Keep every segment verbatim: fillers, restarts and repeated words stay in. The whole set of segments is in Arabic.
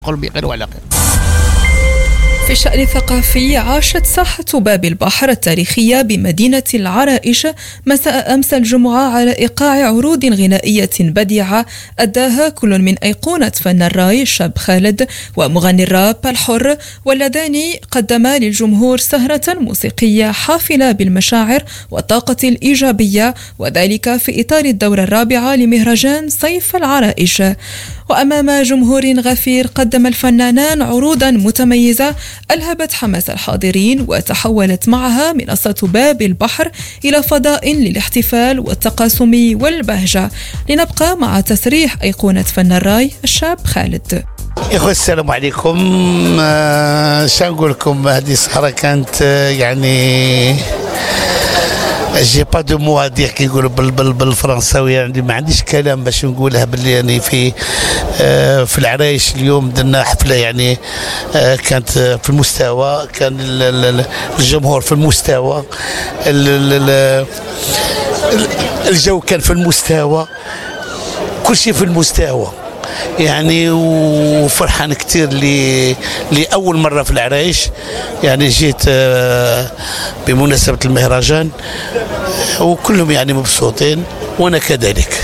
قل بخير وعلى خير. في الشأن الثقافي، عاشت ساحة باب البحر التاريخية بمدينة العرائش مساء أمس الجمعة على إيقاع عروض غنائية بديعة أداها كل من أيقونة فن الراي الشاب خالد ومغني الراب الحر، واللذان قدما للجمهور سهرة موسيقية حافلة بالمشاعر والطاقة الإيجابية، وذلك في إطار الدورة الرابعة لمهرجان صيف العرائش. وأمام جمهور غفير قدم الفنانان عروضا متميزة ألهبت حماس الحاضرين، وتحولت معها منصة باب البحر إلى فضاء للاحتفال والتقاسم والبهجة. لنبقى مع تسريح أيقونة فن الراي الشاب خالد. إخوة السلام عليكم. آه شنقول لكم، هذه السهرة كانت آه يعني جي با دو مو هادي كي يقولوا بالفرنساوي، يعني ما عنديش كلام باش نقولها باللي يعني في آه في العرايش اليوم درنا حفله يعني آه كانت في المستوى، كان الجمهور في المستوى، الجو كان في المستوى، كل شيء في المستوى يعني. وفرحان كتير لي لأول مرة في العرايش، يعني جيت بمناسبة المهرجان وكلهم يعني مبسوطين وأنا كذلك.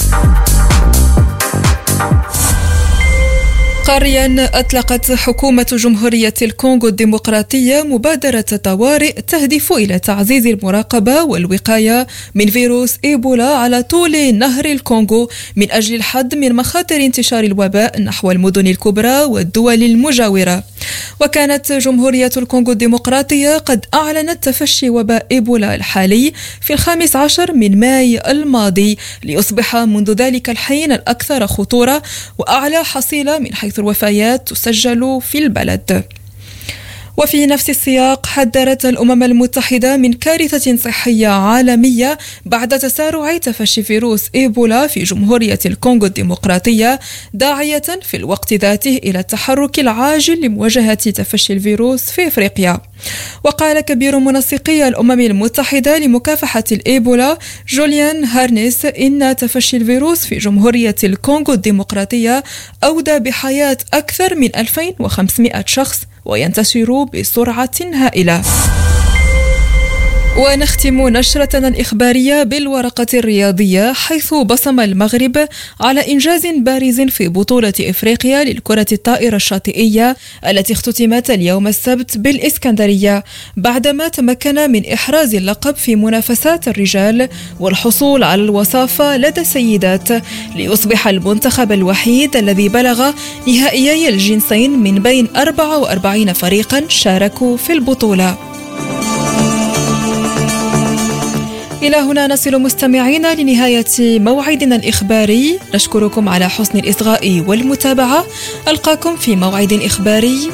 قاريا، أطلقت حكومة جمهورية الكونغو الديمقراطية مبادرة طوارئ تهدف إلى تعزيز المراقبة والوقاية من فيروس إيبولا على طول نهر الكونغو من أجل الحد من مخاطر انتشار الوباء نحو المدن الكبرى والدول المجاورة. وكانت جمهورية الكونغو الديمقراطية قد أعلنت تفشي وباء إيبولا الحالي في الخامس عشر من ماي الماضي، ليصبح منذ ذلك الحين الأكثر خطورة وأعلى حصيلة من حيث الوفيات تسجل في البلد. وفي نفس السياق، حذرت الأمم المتحدة من كارثة صحية عالمية بعد تسارع تفشي فيروس إيبولا في جمهورية الكونغو الديمقراطية، داعية في الوقت ذاته إلى التحرك العاجل لمواجهة تفشي الفيروس في إفريقيا. وقال كبير منسقي الأمم المتحدة لمكافحة الإيبولا جوليان هارنيس إن تفشي الفيروس في جمهورية الكونغو الديمقراطية أودى بحياة أكثر من ألفين وخمسمائة شخص وينتشر بسرعة هائلة. ونختم نشرتنا الإخبارية بالورقة الرياضية، حيث بصم المغرب على إنجاز بارز في بطولة إفريقيا للكرة الطائرة الشاطئية التي اختتمت اليوم السبت بالإسكندرية، بعدما تمكن من إحراز اللقب في منافسات الرجال والحصول على الوصافة لدى السيدات، ليصبح المنتخب الوحيد الذي بلغ نهائيي الجنسين من بين أربعة وأربعين فريقا شاركوا في البطولة. إلى هنا نصل مستمعينا لنهاية موعدنا الإخباري، نشكركم على حسن الإصغاء والمتابعة. ألقاكم في موعد إخباري